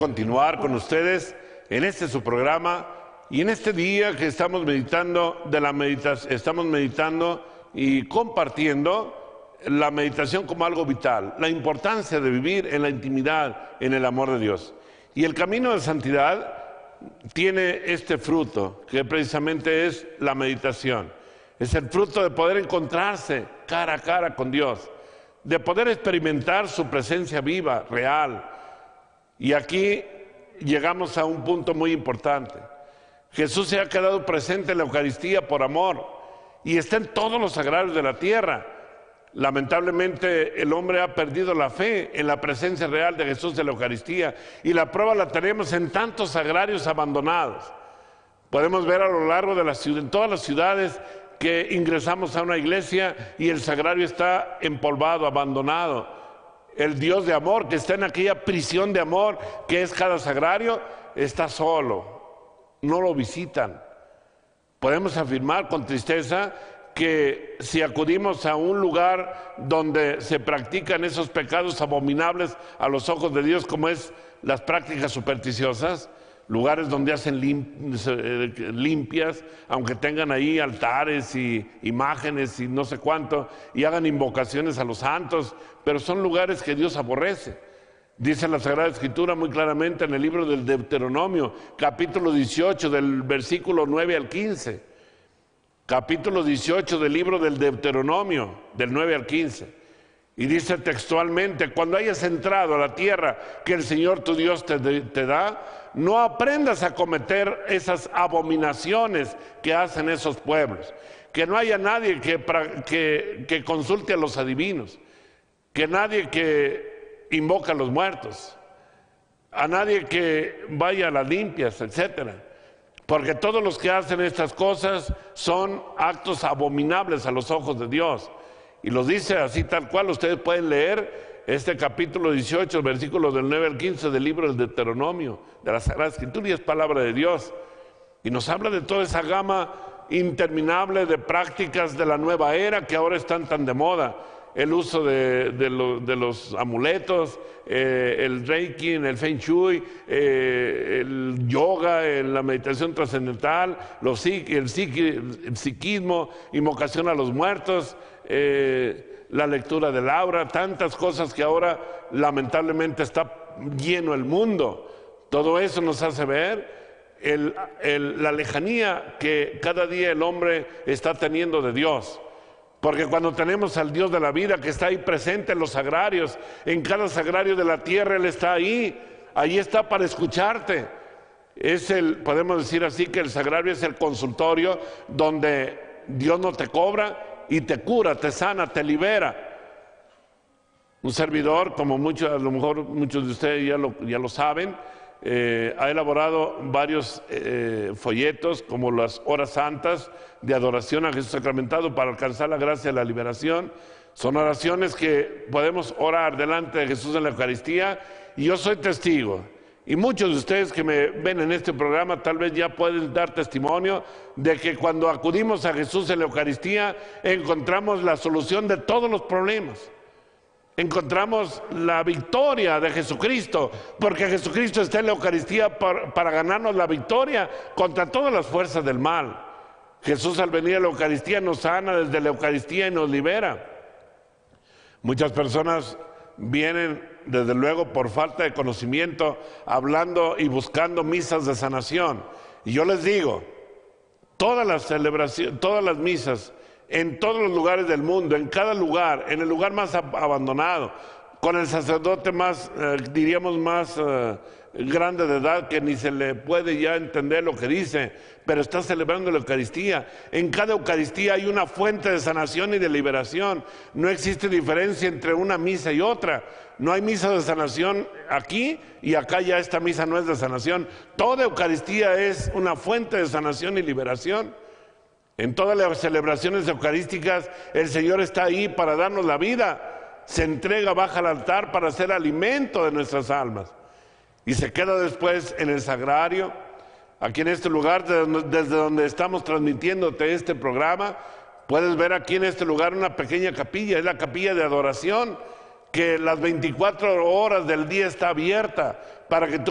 Continuar con ustedes en este su programa y en este día que estamos meditando estamos meditando y compartiendo la meditación como algo vital, la importancia de vivir en la intimidad, en el amor de Dios. Y el camino de santidad tiene este fruto, que precisamente es la meditación. Es el fruto de poder encontrarse cara a cara con Dios, de poder experimentar su presencia viva, real. Y aquí llegamos a un punto muy importante. Jesús se ha quedado presente en la Eucaristía por amor y está en todos los sagrarios de la tierra. Lamentablemente el hombre ha perdido la fe en la presencia real de Jesús en la Eucaristía, y la prueba la tenemos en tantos sagrarios abandonados. Podemos ver a lo largo de la ciudad, en todas las ciudades, que ingresamos a una iglesia y el sagrario está empolvado, abandonado. El Dios de amor, que está en aquella prisión de amor que es cada sagrario, está solo, no lo visitan. Podemos afirmar con tristeza que si acudimos a un lugar donde se practican esos pecados abominables a los ojos de Dios, como es las prácticas supersticiosas, lugares donde hacen limpias, aunque tengan ahí altares y imágenes y no sé cuánto, y hagan invocaciones a los santos, pero son lugares que Dios aborrece. Dice la Sagrada Escritura muy claramente en el libro del Deuteronomio, capítulo 18, del versículo 9 al 15. Capítulo 18 del libro del Deuteronomio, del 9 al 15. Y dice textualmente: cuando hayas entrado a la tierra que el Señor tu Dios te da, no aprendas a cometer esas abominaciones que hacen esos pueblos. Que no haya nadie que consulte a los adivinos, que nadie que invoca a los muertos, a nadie que vaya a las limpias, etcétera. Porque todos los que hacen estas cosas son actos abominables a los ojos de Dios. Y los dice así tal cual. Ustedes pueden leer este capítulo 18, versículos del 9 al 15 del libro del Deuteronomio, de la Sagrada Escritura, y es palabra de Dios. Y nos habla de toda esa gama interminable de prácticas de la nueva era que ahora están tan de moda. El uso de los amuletos, el reiki, el feng shui, el yoga, la meditación trascendental, el psiquismo, invocación a los muertos, la lectura del aura, tantas cosas que ahora lamentablemente está lleno el mundo. Todo eso nos hace ver la lejanía que cada día el hombre está teniendo de Dios. Porque cuando tenemos al Dios de la vida, que está ahí presente en los sagrarios, en cada sagrario de la tierra Él está ahí está para escucharte. Podemos decir así, que el sagrario es el consultorio donde Dios no te cobra y te cura, te sana, te libera. Un servidor, como a lo mejor muchos de ustedes ya lo saben, ha elaborado varios folletos, como las horas santas de adoración a Jesús sacramentado para alcanzar la gracia de la liberación. Son oraciones que podemos orar delante de Jesús en la Eucaristía, y yo soy testigo, y muchos de ustedes que me ven en este programa tal vez ya pueden dar testimonio de que cuando acudimos a Jesús en la Eucaristía encontramos la solución de todos los problemas. Encontramos la victoria de Jesucristo, porque Jesucristo está en la Eucaristía para ganarnos la victoria contra todas las fuerzas del mal. Jesús, al venir a la Eucaristía, nos sana desde la Eucaristía y nos libera. Muchas personas vienen, desde luego, por falta de conocimiento, hablando y buscando misas de sanación. Y yo les digo, todas las celebraciones, todas las misas, en todos los lugares del mundo, en cada lugar, en el lugar más abandonado, con el sacerdote más, diríamos, más grande de edad, que ni se le puede ya entender lo que dice, pero está celebrando la Eucaristía. En cada Eucaristía hay una fuente de sanación y de liberación. No existe diferencia entre una misa y otra. No hay misa de sanación aquí y acá ya esta misa no es de sanación. Toda Eucaristía es una fuente de sanación y liberación. En todas las celebraciones eucarísticas el Señor está ahí para darnos la vida. Se entrega, baja al altar para ser alimento de nuestras almas. Y se queda después en el sagrario, aquí en este lugar desde donde estamos transmitiéndote este programa. Puedes ver aquí en este lugar una pequeña capilla, es la capilla de adoración, que las 24 horas del día está abierta para que tú